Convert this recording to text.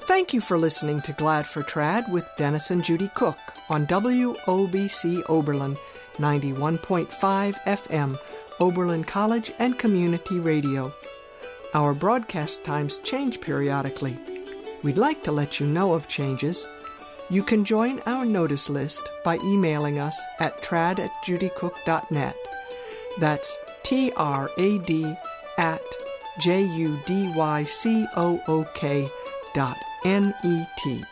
Thank you for listening to Glad for Trad with Dennis and Judy Cook on WOBC Oberlin 91.5 FM, Oberlin College and Community Radio. Our broadcast times change periodically. We'd like to let you know of changes. You can join our notice list by emailing us at trad@judycook.net. That's TRAD@JUDYCOOK.net.